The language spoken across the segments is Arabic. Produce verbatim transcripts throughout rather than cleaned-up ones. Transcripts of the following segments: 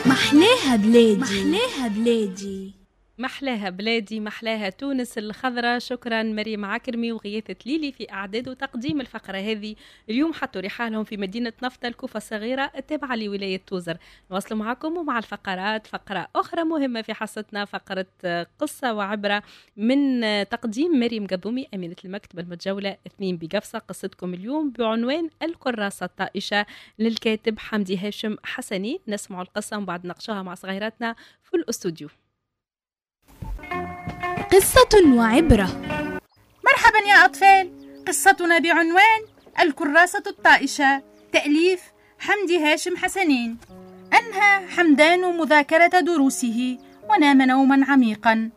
محلاها بلادي محلاها بلادي محلاها بلادي محلاها تونس الخضراء. شكرا مريم عكرمي وغياثة ليلي في إعداد وتقديم الفقرة هذه. اليوم حطوا رحالهم في مدينة نفطة الكوفة الصغيرة التابعة لولاية توزر. نواصل معكم ومع الفقرات فقرة أخرى مهمة في حصتنا، فقرة قصة وعبرة من تقديم مريم قبومي أمينة المكتبة المتجولة اثنين بقفصة. قصتكم اليوم بعنوان الكراسة الطائشة للكاتب حمدي هاشم حسني. نسمع القصة وبعد نقشها مع صغيراتنا في الأستوديو. قصة وعبرة. مرحبا يا أطفال، قصتنا بعنوان الكراسة الطائشة، تأليف حمدي هاشم حسنين. أنهى حمدان مذاكرة دروسه ونام نوما عميقا.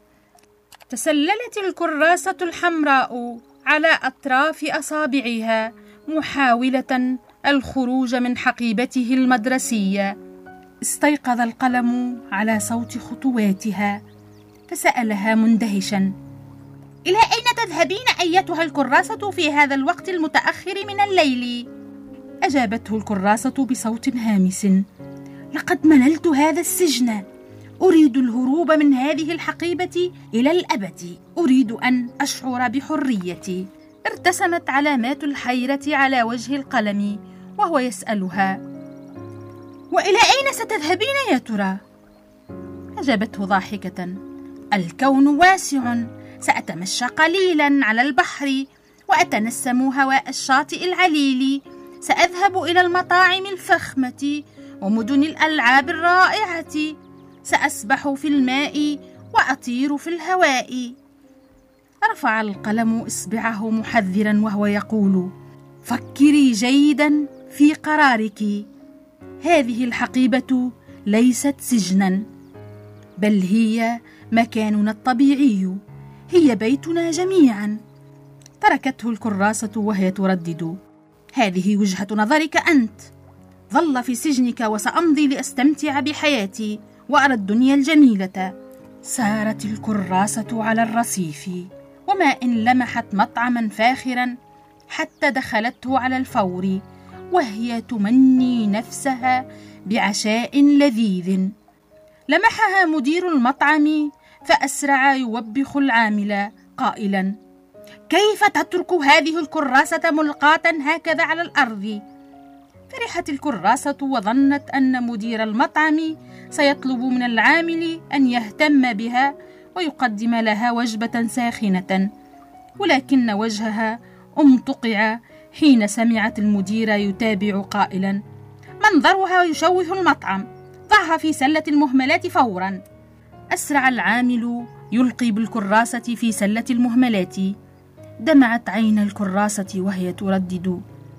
تسللت الكراسة الحمراء على أطراف أصابعها محاولة الخروج من حقيبته المدرسية. استيقظ القلم على صوت خطواتها فسألها مندهشا: إلى أين تذهبين أيتها الكراسة في هذا الوقت المتأخر من الليل؟ أجابته الكراسة بصوت هامس: لقد مللت هذا السجن، أريد الهروب من هذه الحقيبة إلى الأبد، أريد أن أشعر بحريتي. ارتسمت علامات الحيرة على وجه القلم وهو يسألها: وإلى أين ستذهبين يا ترى؟ أجابته ضاحكة: الكون واسع، سأتمشى قليلا على البحر وأتنسم هواء الشاطئ العليل، سأذهب إلى المطاعم الفخمة ومدن الألعاب الرائعة، سأسبح في الماء وأطير في الهواء. رفع القلم إصبعه محذرا وهو يقول: فكري جيدا في قرارك، هذه الحقيبة ليست سجنا، بل هي مكاننا الطبيعي، هي بيتنا جميعا. تركته الكراسة وهي تردد: هذه وجهة نظرك أنت، ظل في سجنك وسأمضي لأستمتع بحياتي وأرى الدنيا الجميلة. سارت الكراسة على الرصيف وما إن لمحت مطعما فاخرا حتى دخلته على الفور وهي تمني نفسها بعشاء لذيذ. لمحها مدير المطعم فأسرع يوبخ العامل قائلا: كيف تترك هذه الكراسة ملقاة هكذا على الأرض؟ فرحت الكراسة وظنت أن مدير المطعم سيطلب من العامل أن يهتم بها ويقدم لها وجبة ساخنة، ولكن وجهها امتقع حين سمعت المدير يتابع قائلا: منظرها يشوه المطعم، ضعها في سلة المهملات فورا. أسرع العامل يلقي بالكراسة في سلة المهملات. دمعت عين الكراسة وهي تردد: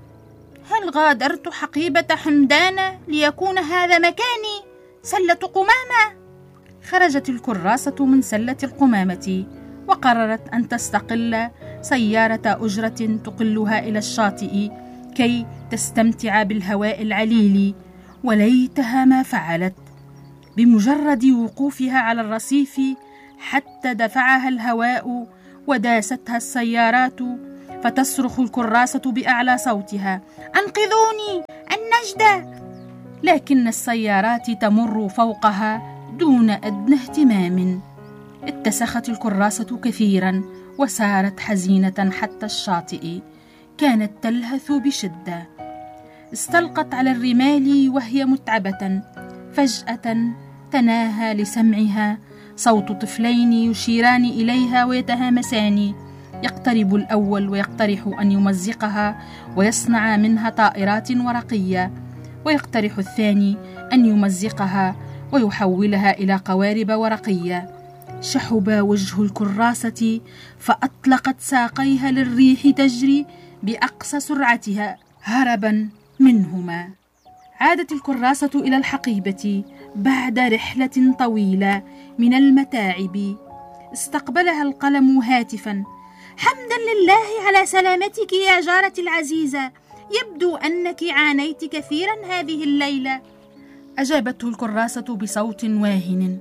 هل غادرت حقيبة حمدان ليكون هذا مكاني؟ سلة قمامة. خرجت الكراسة من سلة القمامة وقررت أن تستقل سيارة أجرة تقلها إلى الشاطئ كي تستمتع بالهواء العليل، وليتها ما فعلت. بمجرد وقوفها على الرصيف حتى دفعها الهواء وداستها السيارات، فتصرخ الكراسة بأعلى صوتها: أنقذوني، النجدة! لكن السيارات تمر فوقها دون أدنى اهتمام. اتسخت الكراسة كثيرا وسارت حزينة حتى الشاطئ. كانت تلهث بشدة. استلقت على الرمال وهي متعبة. فجأة تناهى لسمعها صوت طفلين يشيران إليها ويتهامسان. يقترب الأول ويقترح أن يمزقها ويصنع منها طائرات ورقية، ويقترح الثاني أن يمزقها ويحولها إلى قوارب ورقية. شحب وجه الكراسة فأطلقت ساقيها للريح تجري بأقصى سرعتها هربا منهما. عادت الكراسة إلى الحقيبة بعد رحلة طويلة من المتاعب. استقبلها القلم هاتفا: حمدا لله على سلامتك يا جارتي العزيزة، يبدو أنك عانيت كثيرا هذه الليلة. أجابته الكراسة بصوت واهن: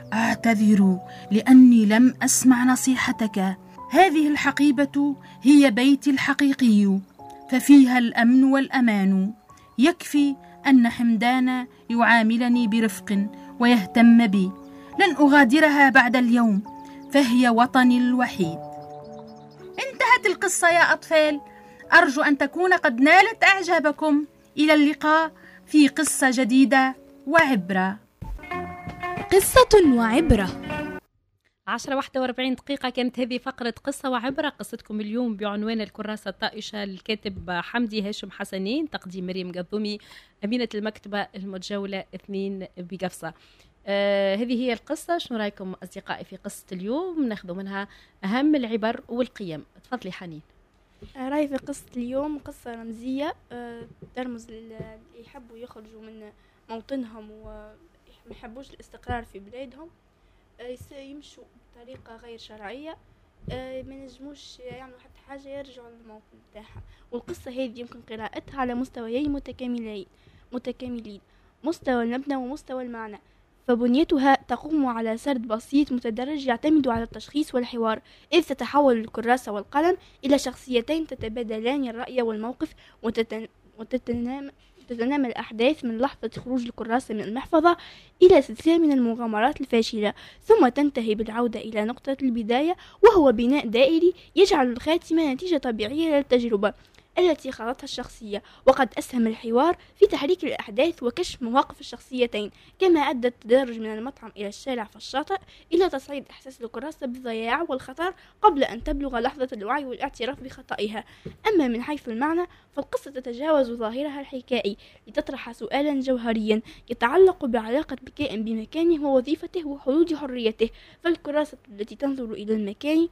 أعتذر لأني لم أسمع نصيحتك. هذه الحقيبة هي بيتي الحقيقي، ففيها الأمن والأمان. يكفي أن حمدان يعاملني برفق ويهتم بي. لن أغادرها بعد اليوم، فهي وطني الوحيد. انتهت القصة يا أطفال، أرجو أن تكون قد نالت إعجابكم. إلى اللقاء في قصة جديدة وعبرة. قصة وعبرة. عشرة واحدة وأربعين دقيقة كانت هذه فقرة قصة وعبرة. قصتكم اليوم بعنوان الكراسة الطائشة للكاتب حمدي هاشم حسنين، تقديم مريم قضومي، أمينة المكتبة المتجولة اثنين بقفصة. آه هذه هي القصة. شنو رأيكم أصدقائي في قصة اليوم؟ ناخذ منها أهم العبر والقيم. تفضلي حنين. رأيي في قصة اليوم قصة رمزية ترمز اللي يحبوا يخرجوا من موطنهم وما يحبوش الاستقرار في بلادهم، يمشوا بطريقة غير شرعية، ما نجموش يعملوا حتى حاجة يرجعوا للموطن بتاعها. والقصة هذه يمكن قراءتها على مستويين متكاملين متكاملين مستوى المبنى ومستوى المعنى، فبنيتها تقوم على سرد بسيط متدرج يعتمد على التشخيص والحوار، إذ تتحول الكراسة والقلم إلى شخصيتين تتبادلان الرأي والموقف وتتن... وتتنام تتنامى الأحداث من لحظة خروج الكراسة من المحفظة إلى سلسلة من المغامرات الفاشلة، ثم تنتهي بالعودة إلى نقطة البداية، وهو بناء دائري يجعل الخاتمة نتيجة طبيعية للتجربة التي خاضتها الشخصية. وقد أسهم الحوار في تحريك الأحداث وكشف مواقف الشخصيتين، كما أدى التدرج من المطعم إلى الشارع في الشاطئ إلى تصعيد إحساس الكراسة بالضياع والخطر قبل أن تبلغ لحظة الوعي والاعتراف بخطئها. أما من حيث المعنى فالقصة تتجاوز ظاهرها الحكائي لتطرح سؤالا جوهريا يتعلق بعلاقة الكائن بمكانه ووظيفته وحدود حريته. فالكراسة التي تنظر إلى المكان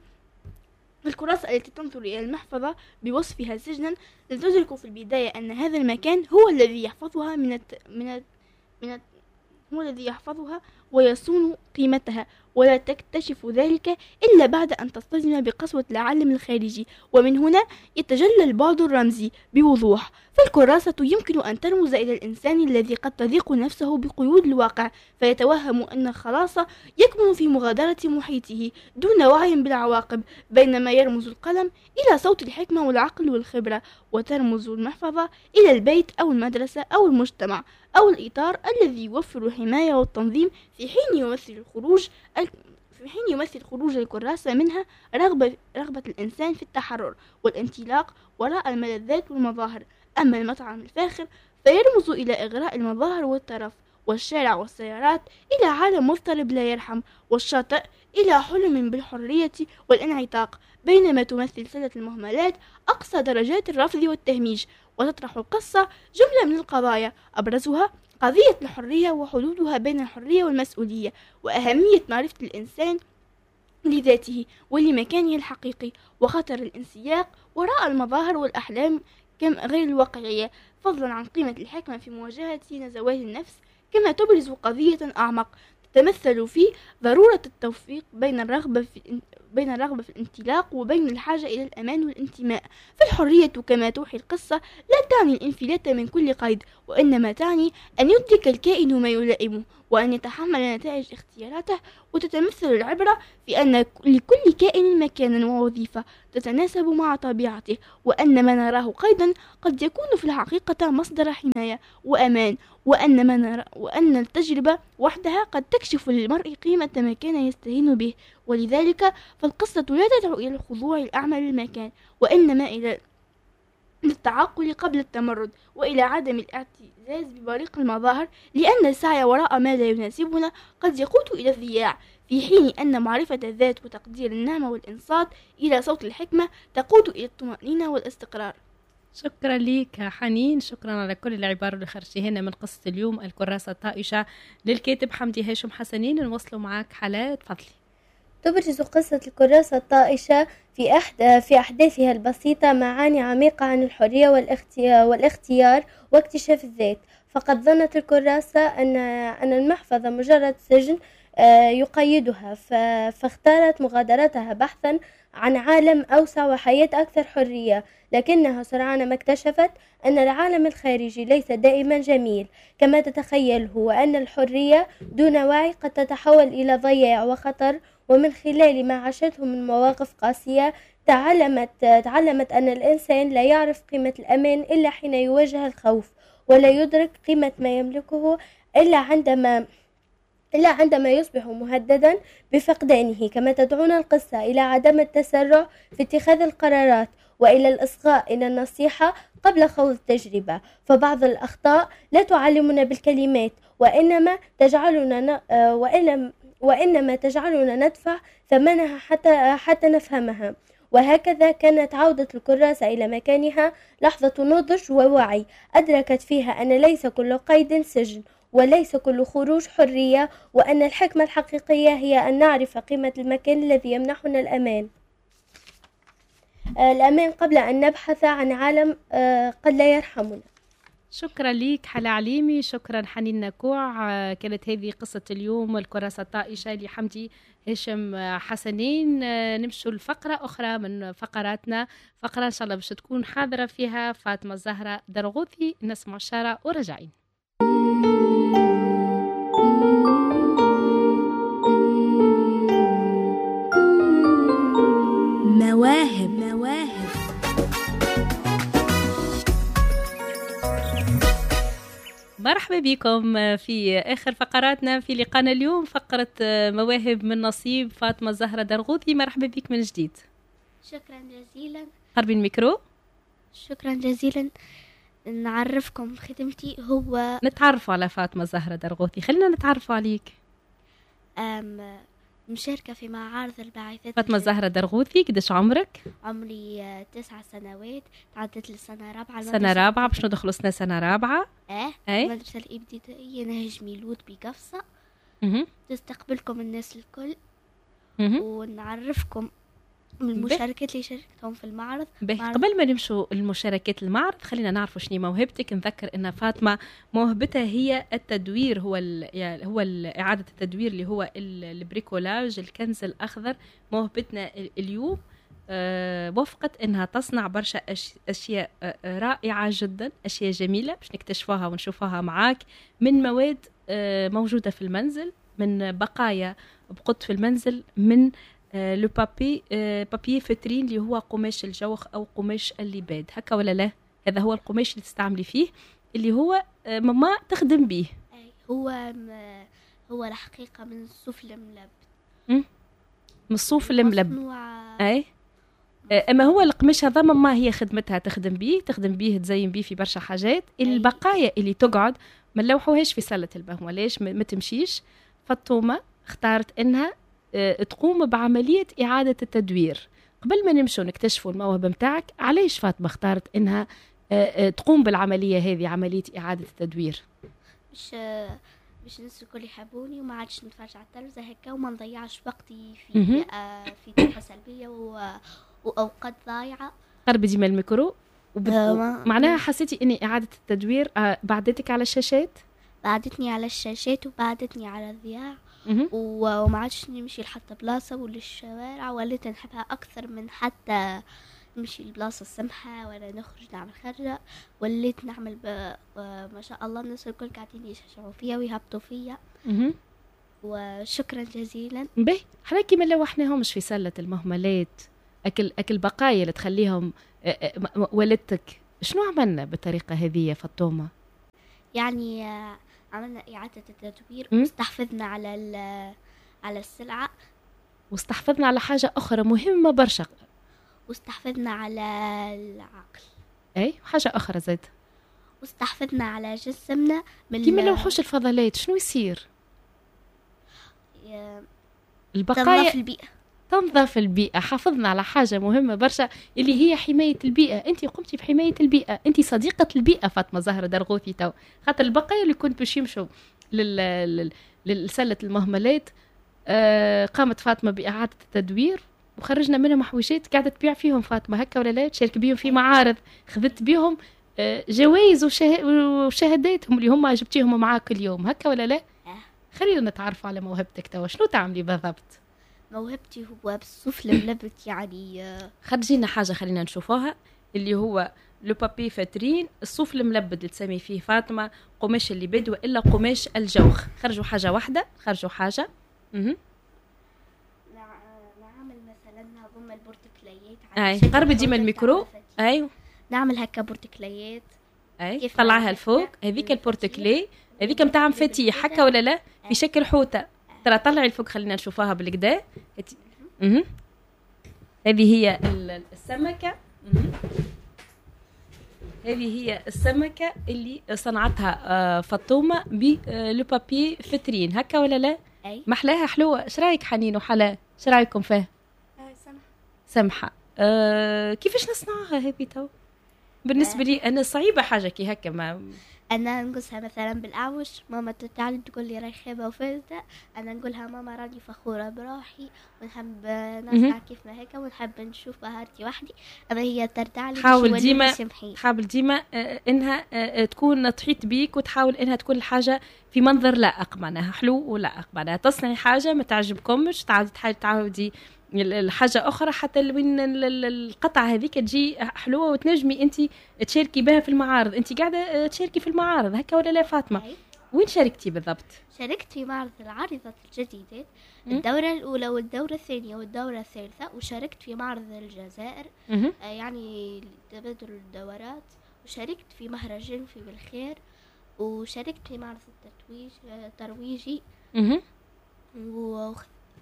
الكراسة التي تنظر إلى المحفظة بوصفها سجنا تدرك في البداية أن هذا المكان هو الذي يحفظها من الت... من الت... من الت... هو الذي يحفظها ويصون قيمتها، ولا تكتشف ذلك إلا بعد أن تصطدم بقسوة العالم الخارجي. ومن هنا يتجلى البعد الرمزي بوضوح. فالكراسة يمكن أن ترمز إلى الإنسان الذي قد تضيق نفسه بقيود الواقع، فيتوهم أن الخلاص يكمن في مغادرة محيطه دون وعي بالعواقب، بينما يرمز القلم إلى صوت الحكمة والعقل والخبرة، وترمز المحفظة إلى البيت أو المدرسة أو المجتمع أو الإطار الذي يوفر الحماية والتنظيم، في حين يمثل الخروج في حين يمثل خروج الكراسة منها رغبة, رغبة الإنسان في التحرر والانطلاق وراء الملذات والمظاهر. أما المطعم الفاخر فيرمز إلى إغراء المظاهر والترف، والشارع والسيارات إلى عالم مضطرب لا يرحم، والشاطئ إلى حلم بالحرية والانعتاق، بينما تمثل سلة المهملات أقصى درجات الرفض والتهميش. وتطرح القصة جملة من القضايا أبرزها قضية الحرية وحدودها بين الحرية والمسؤولية، وأهمية معرفة الإنسان لذاته ولمكانه الحقيقي، وخطر الانسياق وراء المظاهر والأحلام غير الواقعية، فضلا عن قيمة الحكمة في مواجهة نزوات النفس، كما تبرز قضية أعمق تتمثل في ضرورة التوفيق بين الرغبة في بين الرغبة في الانطلاق وبين الحاجة إلى الأمان والانتماء. فالحرية كما توحي القصة لا تعني الانفلات من كل قيد، وإنما تعني أن يدرك الكائن ما يلائمه وأن يتحمل نتائج اختياراته. وتتمثل العبرة في أن لكل كائن مكانا ووظيفة تتناسب مع طبيعته، وأن ما نراه قيدا قد يكون في الحقيقة مصدر حماية وأمان، وأن, ما نرى وأن التجربة وحدها قد تكشف للمرء قيمة ما كان يستهين به. ولذلك فالقصة لا تدعو إلى الخضوع الأعمى للمكان، وإنما إلى للتعقل قبل التمرد، وإلى عدم الاعتزاز ببريق المظاهر، لأن السعي وراء ما لا يناسبنا قد يقود إلى الضياع، في حين أن معرفة الذات وتقدير النعمة والإنصات إلى صوت الحكمة تقود إلى الطمأنينة والاستقرار. شكرا لك حنين، شكرا على كل العبارة اللي خرجتيها لنا من قصة اليوم الكراسة الطائشة للكاتب حمدي هاشم حسنين. نوصلوا معك حالات. تفضلي. تبرز قصة الكراسة الطائشة في أحد في أحداثها البسيطة معاني عميقة عن الحرية والاختيار واكتشاف الذات. فقد ظنت الكراسة أن أن المحفظة مجرد سجن يقيدها، فاختارت مغادرتها بحثا عن عالم أوسع وحياة أكثر حرية، لكنها سرعان ما اكتشفت أن العالم الخارجي ليس دائما جميل كما تتخيله، وأن الحرية دون وعي قد تتحول إلى ضياع وخطر. ومن خلال ما عاشته من مواقف قاسية تعلمت تعلمت أن الإنسان لا يعرف قيمة الأمان إلا حين يواجه الخوف، ولا يدرك قيمة ما يملكه إلا عندما إلا عندما يصبح مهددا بفقدانه. كما تدعون القصة إلى عدم التسرع في اتخاذ القرارات وإلى الإصغاء إلى النصيحة قبل خوض التجربة، فبعض الأخطاء لا تعلمنا بالكلمات وإنما تجعلنا وإنما, وإنما تجعلنا ندفع ثمنها حتى, حتى نفهمها. وهكذا كانت عودة الكراسة إلى مكانها لحظة نضج ووعي أدركت فيها أن ليس كل قيد سجن وليس كل خروج حرية، وأن الحكمة الحقيقية هي أن نعرف قيمة المكان الذي يمنحنا الأمان الأمان قبل أن نبحث عن عالم قد لا يرحمنا. شكرا ليك حلا عليمي، شكرا حنين نكوع. كانت هذه قصة اليوم الكراسة الطائشة لحمدي هشام حسنين. نمشوا لفقرة أخرى من فقراتنا، فقرة إن شاء الله باش تكون حاضرة فيها فاطمة الزهراء درغوثي. نسمع الشارع وراجعين. مواهب مواهب مرحبا بكم في آخر فقراتنا في لقانا اليوم، فقرة مواهب من نصيب فاطمة الزهراء درغوثي. مرحبا بك من جديد. شكرا جزيلا. قربي الميكرو. شكرا جزيلا. نعرفكم خدمتي. هو نتعرفوا على فاطمة الزهراء درغوثي، خلينا نتعرفوا عليك. أم مشاركة في معارض الباعثات. فاطمة الزهراء درغوثي، قداش عمرك؟ عمري تسع سنوات، تعدت للسنة رابعة. سنة رابعة باش ندخلوا سنة سنة رابعة. اه اي المدرسة الابتدائية نهج ميلود بقفصة. اها تستقبلكم الناس الكل. اها ونعرفكم من المشاركات اللي شاركتهم في المعرض. قبل ما نمشوا المشاركات المعرض خلينا نعرفوا شنو موهبتك. نذكر ان فاطمه موهبتها هي التدوير، هو يعني هو اعاده التدوير اللي هو البريكولاج، الكنز الاخضر. موهبتنا اليوم أه وفقت انها تصنع برشا اشياء أه رائعه جدا، اشياء جميله باش نكتشفوها ونشوفوها معاك من مواد أه موجوده في المنزل، من بقايا بقط في المنزل، من آه لو بابي آه بابي فترين اللي هو قماش الجوخ او قماش اللباد، هكا ولا لا؟ هذا هو القماش اللي تستعملي فيه، اللي هو آه ماما تخدم به. اي هو هو الحقيقه من الصوف الملبد. من الصوف الملبد. اي آه اما هو القماش هذا ماما هي خدمتها تخدم به، تخدم به تزين به في برشا حاجات. البقايا اللي تقعد ما نلوحوهاش في سله البهم، ليش ما تمشيش؟ فاطمه اختارت انها تقوم بعملية إعادة التدوير. قبل ما نمشوا نكتشفوا الموهبة متاعك، علاش فاطمة اختارت إنها تقوم بالعملية هذه، عملية إعادة التدوير؟ مش باش الناس الكل يحبوني وما عادش نتفرج على التلفزة هكا وما نضيعش وقتي في في طاقة سلبية وأوقات ضايعة. قربي ديما الميكرو. وبت... معناها حسيتي إني إعادة التدوير بعدتك على الشاشات؟ بعدتني على الشاشات وبعدتني على الذياع، وما عادش نمشي لحتى بلاصة ولا الشوارع، وليت نحبها أكثر من حتى نمشي لبلاصة السمحة ولا نخرج نعمل خرجة. وليت نعمل ب... ما شاء الله الناس الكل قاعدين يشجعوا فيا ويهبطوا فيا. وشكرا جزيلا. به حنا كيما لوحناهمش في سلة المهملات، أكل أكل بقايا اللي تخليهم ولدتك، شنو عملنا بالطريقة هذه يا فاطمة؟ يعني عملنا إعادة التدوير واستحفظنا على على السلعة، واستحفظنا على حاجة أخرى مهمة برشا، واستحفظنا على العقل. أي حاجة أخرى زاد، واستحفظنا على جسمنا من كيما لوحوش الفضلات. شنو يصير؟ البقايا تنظف البيئة، تنظف البيئة. حافظنا على حاجة مهمة برشا اللي هي حماية البيئة. أنت قمتي بحماية البيئة، أنت صديقة البيئة فاطمة الزهراء درغوثي. تو خاطر البقايا اللي كنت باش يمشوا للسلة المهملات آه قامت فاطمة بإعادة التدوير وخرجنا منهم حويجات قاعدة تبيع فيهم فاطمة، هكا ولا لا؟ تشارك بيهم في معارض، خذت بيهم آه جوائز وشهاداتهم اللي هم جبتيهم معاك اليوم، هكا ولا لا؟ خلينا نتعرفوا على موهبتك توا، شنو تعملي بالضبط؟ موهبتي هو بالصوف الملبد. يعني خرجينا حاجة خلينا نشوفوها، اللي هو لو بابي فاترين، الصوف الملبد اللي تسمي فيه فاطمة، قماش اللي بد وإلا قماش الجوخ. خرجوا حاجة واحدة، خرجوا حاجة. اها نعمل مثلا نضم البورتكليات. اي قربي ديما الميكرو. ايوه نعمل هكا بورتكليات. اي طلعها لفوق. هذيك البورتكلي هذيك متاع مفاتيح هكا ولا لا في شكل حوته ترى طلعي الفوق خلينا نشوفها بالكدا اها هذه هي السمكه هذه هي السمكه اللي صنعتها فطومه بلو بابي فترين هكا ولا لا أي. محلاها حلوه ايش رايك حنين وحلا ايش رايكم فيها سمحة سمحه أه كيفاش نصنعها هذه تو بالنسبه لي انا صعيبه حاجه كي هكا ما انا نقصها مثلا بالاعوش ماما تتعلم تقول لي راي خيبه وفلتة انا نقولها ماما راني فخوره بروحي ونحب نصنع كيف ما هيك ونحب نشوف بهارتي وحدي اما هي ترتاع لي حاول ديما حاول ديما انها تكون تحيط بيك وتحاول انها تكون الحاجه في منظر لائق معناها حلو ولائق معناها تصنعي حاجه ما تعجبكمش تعاودي تعاودي الحاجة أخرى حتى وين القطعة هذيك تجي حلوة وتنجمي أنت تشاركي بها في المعارض. أنت قاعدة تشاركي في المعارض هكا ولا لا فاطمة؟ أي. وين شاركتي بالضبط؟ شاركت في معرض العارضات الجديدة الدورة الأولى والدورة الثانية والدورة الثالثة وشاركت في معرض الجزائر آه يعني تبادل الدورات وشاركت في مهرجان في بالخير وشاركت في معرض التتويج ترويجي و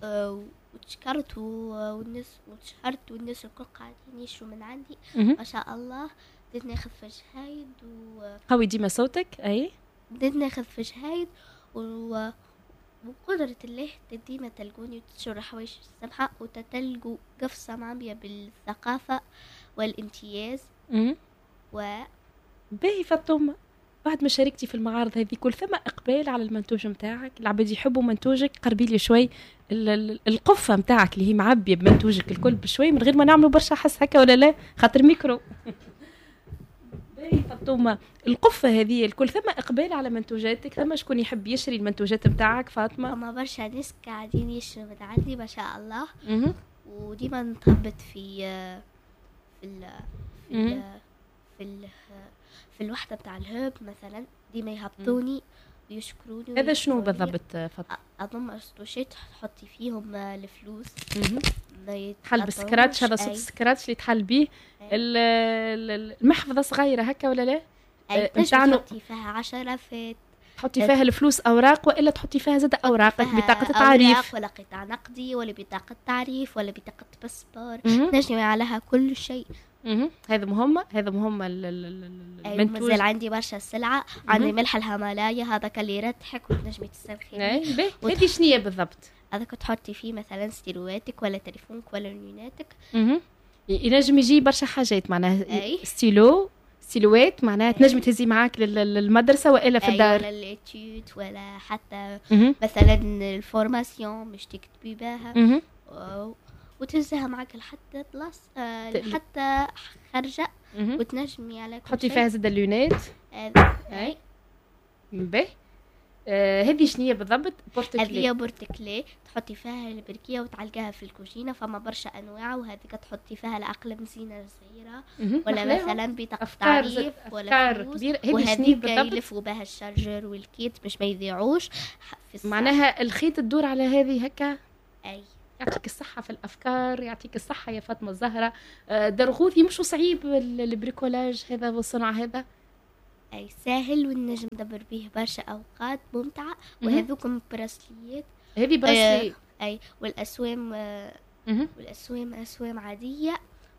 وتشكرت والناس وتشهرت والناس الكل قاعدين يشروا من عندي ما شاء الله. بديت ناخذ في شهايد و قوي ديما صوتك. اي بديت ناخذ في شهايد و وقدرة الله ديما تلقوني وتشرح حوايج السمحة وتتلقوا قفصة معبية بالثقافة والامتياز و باهي فاطمة بعد ما شاركتي في المعارض هذه كل ثم إقبال على المنتوج متاعك العباد يحبوا منتوجك قربي لي شوي القفة متاعك اللي هي معبية بمنتوجك الكل بشوي من غير ما نعملوا برشا حس هكا ولا لا خاطر ميكرو باهي فاطمة القفة هذه الكل ثم إقبال على منتوجاتك ثم شكون يحب يشري المنتوجات متاعك فاطمة أما برشا ناس قاعدين يشروا من عندي ما شاء الله وديما نتهبط في في ال في ال في ال في الوحدة بتاع الهرب مثلا ديما يهبطوني ويشكروني. هذا شنو بالضبط فاطمة؟ أضم أسطوشات تحطي فيهم الفلوس تحل بالسكراتش هذا صوت السكراتش اللي تحل بيه المحفظة صغيرة هكا ولا لا؟ تحطي فيها عشرات تحطي فيها الفلوس أوراق وإلا تحطي فيها زاد أوراق بطاقة تعريف ولا قطع نقدي ولا بطاقة تعريف ولا بطاقة باسبور نجمع عليها كل شيء. هذا مهمة هذا مهمة المنتوج. مازال عندي برشا السلعة عندي ملح الهيمالايا هذاك اللي يرتحك وتنجمي تسترخي به. هذه شنية بالضبط؟ هذاك تحطي فيه مثلا ستيلواتك ولا تليفونك ولا نيوناتك. ينجم يجي برشا حاجات معناها ستيلو ستيلوات معناها تنجمي تهزي معاك للمدرسة وإلا في الدار ولا الاتيود ولا حتى مثلا الفورماسيون مش تكتبي بها وتهزها معك لحتى بلاص آه لحتى خرجة وتنجمي على كل تحطي فيها زد اللونات اي باهي آه هذه شنية بالضبط؟ بورتكلي هذه بورتكلي تحطي فيها البركية وتعلقها في الكوجينة فما برشا أنواع وهذيك تحطي فيها الأقلام زينة صغيرة ولا مثلا بطاقة تعريف ولا فلوس وهذيك يلفوا بها الشارجر والكيت مش ما يضيعوش معناها الخيط تدور على هذه هكا. أي يعطيك الصحة في الأفكار يعطيك الصحة يا فاطمة الزهرة. درغوثي مش صعيب البريكولاج هذا والصنع هذا أي سهل والنجم دبر به برشا أوقات ممتعة وهذوكم براسليات هذه براسلي أي والأسوام والأسوام أسوام عادية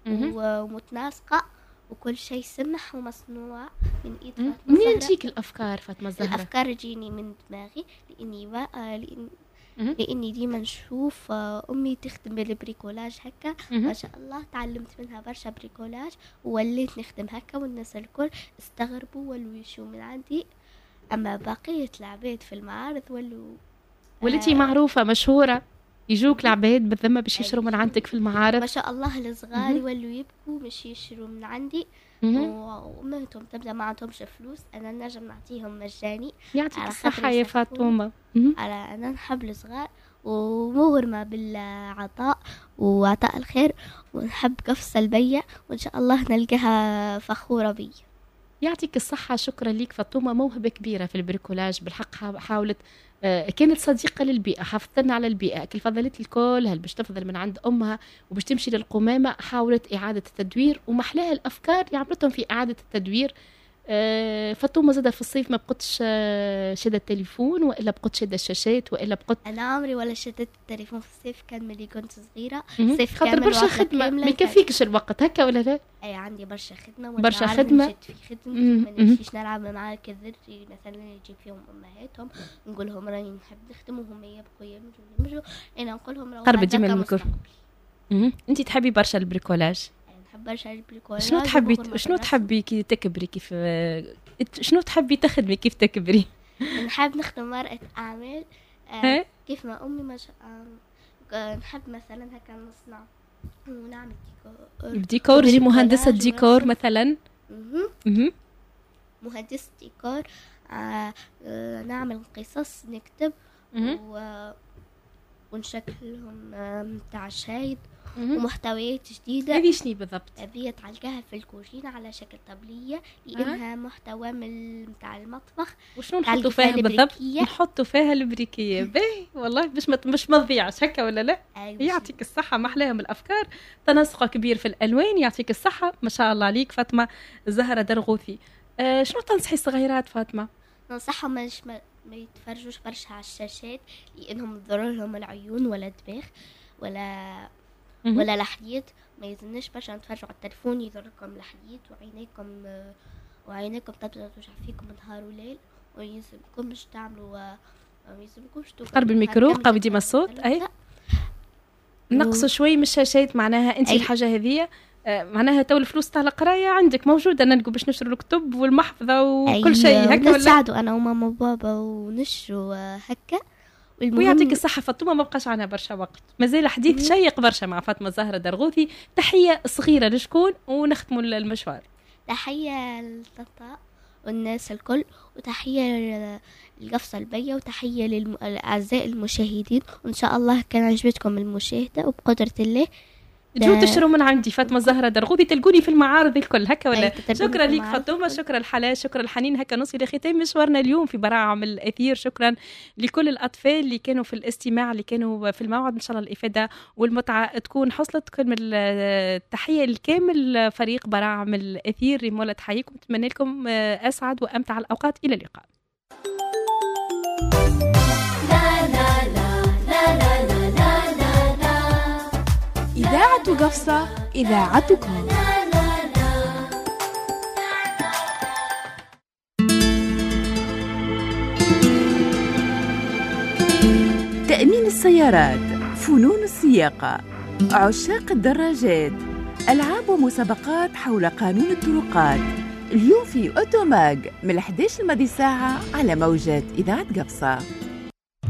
ومتناسقة وكل شيء سمح ومصنوع من إيد فاطمة الزهرة. منين تجيك الأفكار فاطمة الزهرة؟ الأفكار تجيني من دماغي لأني بقى لأن لاني ديما نشوف امي تخدم بالبريكولاج هكا ما شاء الله تعلمت منها برشا بريكولاج ووليت نخدم هكا والناس الكل استغربوا ولوا يشوا من عندي. اما بقيه العباد في المعارض ولوا وليتي آه معروفه مشهوره يجوك العباد بالذمه باش يشروا من عندك في المعارض ما شاء الله. الصغار يولوا يبكوا باش يشروا من عندي وأمهاتهم تبدا ما عندهمش فلوس أنا نجم نعطيهم مجاني. يعطيك الصحة يا فاطمة. على أنا نحب الصغار ومغرمة بالعطاء وعطاء الخير ونحب قفص البيع وإن شاء الله نلقاها فخورة بي. يعطيك الصحة. شكرا لك فاطمة موهبة كبيرة في البريكولاج بالحق حاولت كانت صديقة للبيئة حافظتنا على البيئة كل فضلت الكل هل باش تفضل من عند أمها وباش تمشي للقمامة حاولت إعادة التدوير ومحلاها الأفكار اللي عملتهم في إعادة التدوير أه فاطمه زاده في الصيف ما بقتش شاده التليفون والا بقت شاده الشاشات والا بقت؟ انا عمري ولا شدت التليفون في الصيف، كان ملي كنت صغيره صيف خاطر برشا خدمه ما يكفيكش الوقت هكا ولا لا؟ اي عندي برشا خدمه برشا خدمه في خدمتي ما نمشيش نلعب مع كذرتي مثلا يجيب فيهم امهاتهم نقول لهم راني نحب نخدم وهم يبقوا يمشوا انا نقول لهم قرب ديما الميكروفون. انت تحبي برشا البريكولاج؟ نحب برشا البريكولاج. شنو تحبي شنو تحبي كي تكبري كيف شنو تحبي تخدمي كيف تكبري؟ نحب نخدم مرأة أعمال آه كيف ما أمي ما شاء آه نحب مثلا هكا نصنع ونعمل ديكور. ديكور جي مهندسة ديكور مثلا. اها مهندسة ديكور. آه آه نعمل قصص نكتب و... ونشكلهم متاع الشايد ومحتويات جديدة. هذه شنو بالضبط؟ هذه تعلقها في الكوجينة على شكل طبلية لأنها أه. محتوى من متاع المطبخ. وشنو نحطوا فيها بالضبط؟ نحطوا فيها البريكية. باهي والله باش مش ما تضيعش هكا ولا لا؟ أيوة. يعطيك الصحة، محلاهم الأفكار، تناسق كبير في الألوان. يعطيك الصحة ما شاء الله عليك فاطمة زهرة درغوثي. أه شنو تنصحي الصغيرات فاطمة؟ ننصحهم مش ما, ما يتفرجوش برشا على الشاشات لأنهم تضر لهم العيون ولا الدماغ ولا ولا الحديد. ما يزنش برشا نتفرجوا على التليفون يضركم الحديد وعينيكم وعينيكم تبدا توجع فيكم نهار وليل ويلزمكمش تعملوا ما يلزمكمش قرب الميكرو قوي ديما الصوت. اي نقصوا شوي من الشاشات معناها انت الحاجه هذه معناها تو الفلوس تاع القرايه عندك موجوده نلقوا باش نشروا الكتب والمحفظه وكل أيوة. شيء هكا ولا نساعدوا انا وماما وبابا ونشروا هكا. ويعطيك الصحة فاطمة ما بقاش عنا برشا وقت، مازال حديث شيق برشا مع فاطمة زهرة درغوثي. تحية صغيرة لشكون ونختموا المشوار. تحية للطاطا والناس الكل وتحية للقفصة البية وتحية للأعزاء المشاهدين. وإن شاء الله كان عجبتكم المشاهدة وبقدرة الله تجوا تشتروا من عندي فاطمة زهرة درغوثي تلقوني في المعارض الكل هكا ولا. شكرا لك فاطمة، شكرا الحلا، شكرا الحنين. هكا نوصل لختام مشوارنا اليوم في براعم الأثير. شكرا لكل الأطفال اللي كانوا في الاستماع اللي كانوا في الموعد. إن شاء الله الإفادة والمتعة تكون حصلت. كل التحية الكامل فريق براعم الأثير ريمولا تحييكم، نتمنى لكم أسعد وأمتع الأوقات. إلى اللقاء. إذاعة قفصة، إذاعتكم. تأمين السيارات، فنون السياقة، عشاق الدراجات، ألعاب ومسابقات حول قانون الطرقات. اليوم في أوتوماغ من الحادية عشرة الماضي ساعة على موجات إذاعة قفصة.